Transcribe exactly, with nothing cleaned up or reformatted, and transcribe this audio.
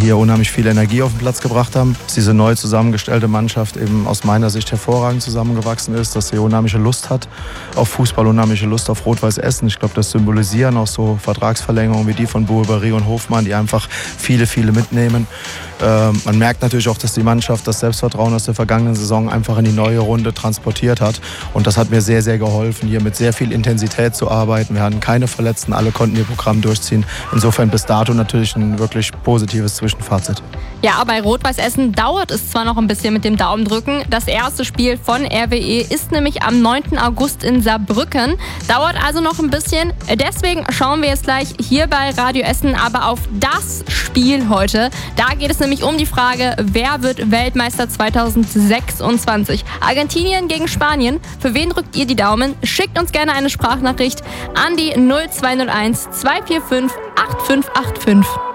hier unheimlich viel Energie auf den Platz gebracht haben, dass diese neu zusammengestellte Mannschaft eben aus meiner Sicht hervorragend zusammengewachsen ist, dass sie unheimliche Lust hat auf Fußball, unheimliche Lust auf Rot-Weiß Essen. Ich glaube, das symbolisieren auch so Vertragsverlängerungen wie die von Boulbary und Hofmann, die einfach viele, viele mitnehmen. Ähm, man merkt natürlich auch, dass die Mannschaft das Selbstvertrauen aus der vergangenen Saison einfach in die neue Runde transportiert hat. Und das hat mir sehr, sehr geholfen, hier mit sehr viel Intensität zu arbeiten. Wir hatten keine Verletzten, alle konnten ihr Programm durchziehen. Insofern bis dato natürlich ein wirklich positives Zwischenfazit. Ja, bei Rot-Weiß Essen dauert es zwar noch ein bisschen mit dem Daumendrücken. Das erste Spiel von R W E ist nämlich am neunten August in Saarbrücken. Dauert also noch ein bisschen. Deswegen schauen wir jetzt gleich hier bei Radio Essen aber auf das Spiel heute. Da geht es nämlich um die Frage, wer wird Weltmeister zweitausendsechsundzwanzig? Argentinien gegen Spanien. Für wen drückt ihr die Daumen? Schickt uns gerne eine Sprachnachricht an die null zwei null eins zwei vier fünf acht fünf acht fünf.